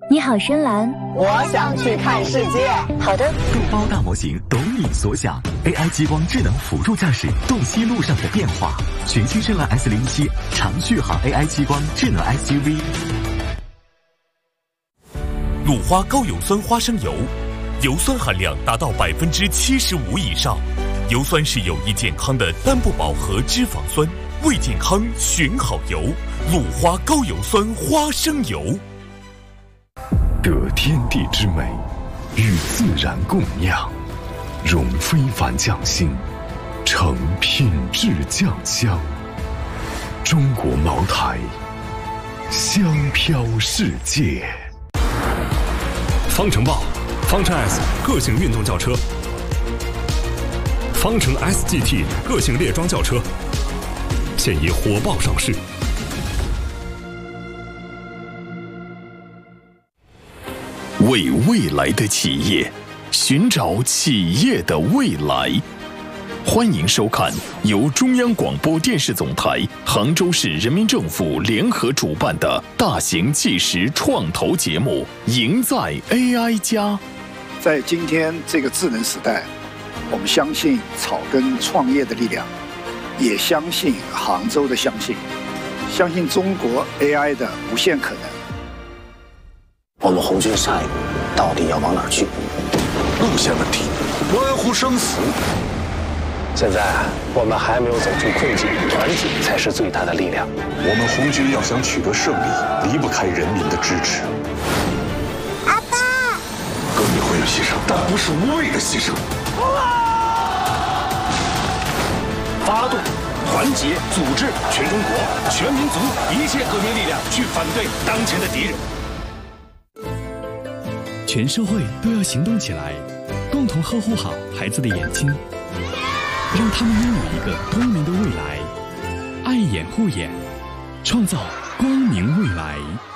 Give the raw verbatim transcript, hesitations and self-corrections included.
你好，深蓝。 我想去看世界。 好的。 众包大模型，懂你所想。A I 激光智能辅助驾驶，洞悉路上的变化。全新深蓝 S 零七长续航 A I 激光智能 S U V。 鲁花高油酸花生油，油酸含量达到百分之七十五以上。油酸是有益健康的单不饱和脂肪酸，为健康选好油。鲁花高油酸花生油。 得天地之美，与自然共酿，融非凡匠心，成品质酱香。中国茅台，香飘世界。 方程豹、方程 S 个性运动轿车，方程 S G T 个性猎装轿车，现已火爆上市。 为未来的企业，寻找企业的未来。欢迎收看由中央广播电视总台、杭州市人民政府联合主办的大型纪实创投节目《赢在 A I 家》。 在今天这个智能时代，我们相信草根创业的力量，也相信杭州的相信，相信中国 A I 的无限可能。 我们红军下一步到底要往哪儿去？ 路线问题关乎生死。 现在我们还没有走出困境，团结才是最大的力量。 我们红军要想取得胜利，离不开人民的支持。 阿爸， 革命会有牺牲，但不是无谓的牺牲。 发动、团结、组织全中国、全民族一切革命力量，去反对当前的敌人。 全社会都要行动起来，共同呵护好孩子的眼睛，让他们拥有一个光明的未来。爱眼护眼，创造光明未来。